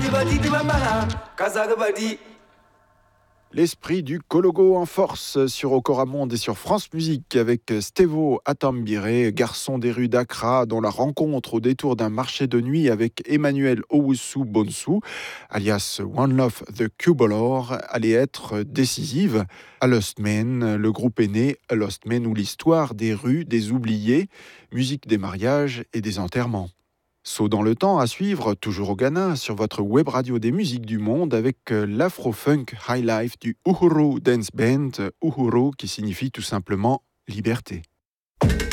L'esprit du Kologo en force sur Okoramonde et sur France Musique avec Stevo Atambire, garçon des rues d'Accra, dont la rencontre au détour d'un marché de nuit avec Emmanuel Owusu Bonsu, alias One Love the Cubolor, allait être décisive. A Lost Man, le groupe est né, A Lost Man ou l'histoire des rues, des oubliés, musique des mariages et des enterrements. Saut dans le temps à suivre, toujours au Ghana, sur votre web radio des musiques du monde avec l'afro-funk high life du Uhuru Dance Band, Uhuru qui signifie tout simplement liberté.